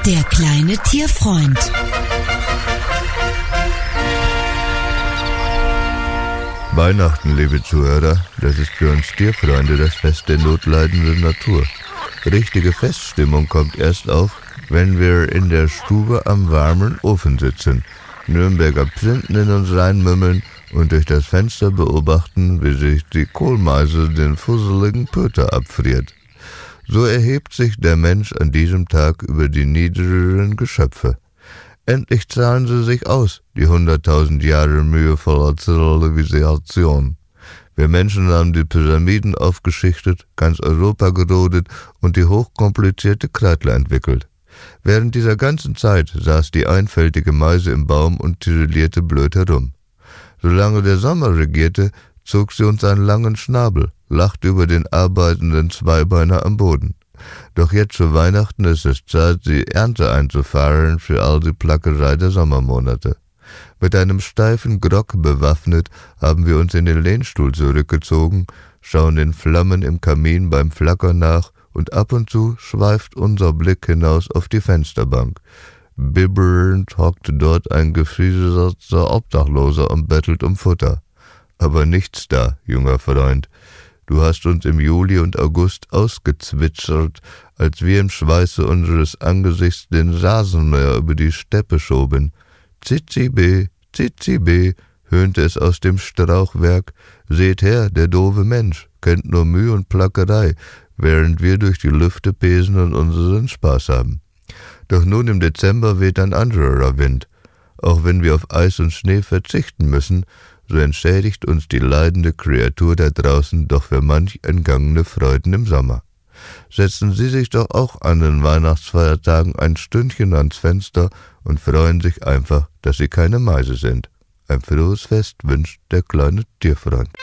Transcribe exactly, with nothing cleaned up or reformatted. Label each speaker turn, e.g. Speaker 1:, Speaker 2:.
Speaker 1: Der kleine Tierfreund.
Speaker 2: Weihnachten, liebe Zuhörer, das ist für uns Tierfreunde das Fest der notleidenden Natur. Richtige Feststimmung kommt erst auf, wenn wir in der Stube am warmen Ofen sitzen, Nürnberger Printen in uns reinmümmeln und durch das Fenster beobachten, wie sich die Kohlmeise den fusseligen Pöter abfriert. So erhebt sich der Mensch an diesem Tag über die niedrigeren Geschöpfe. Endlich zahlen sie sich aus, die hunderttausend Jahre mühevoller Zivilisation. Wir Menschen haben die Pyramiden aufgeschichtet, ganz Europa gerodet und die hochkomplizierte Kreidler entwickelt. Während dieser ganzen Zeit saß die einfältige Meise im Baum und tirillierte blöd herum. Solange der Sommer regierte, zog sie uns einen langen Schnabel, lachte über den arbeitenden Zweibeiner am Boden. Doch jetzt zu Weihnachten ist es Zeit, die Ernte einzufahren für all die Plackerei der Sommermonate. Mit einem steifen Grock bewaffnet haben wir uns in den Lehnstuhl zurückgezogen, schauen den Flammen im Kamin beim Flackern nach und ab und zu schweift unser Blick hinaus auf die Fensterbank. Bibbernd hockt dort ein gefrieselter Obdachloser und bettelt um Futter. Aber nichts da, junger Freund. Du hast uns im Juli und August ausgezwitschert, als wir im Schweiße unseres Angesichts den Rasenmäher über die Steppe schoben. Zizibe, Zizibe, höhnte es aus dem Strauchwerk. Seht her, der doofe Mensch kennt nur Mühe und Plackerei, während wir durch die Lüfte pesen und unseren Spaß haben. Doch nun im Dezember weht ein anderer Wind. Auch wenn wir auf Eis und Schnee verzichten müssen, so entschädigt uns die leidende Kreatur da draußen doch für manch entgangene Freuden im Sommer. Setzen Sie sich doch auch an den Weihnachtsfeiertagen ein Stündchen ans Fenster und freuen sich einfach, dass Sie keine Meise sind. Ein frohes Fest wünscht der kleine Tierfreund.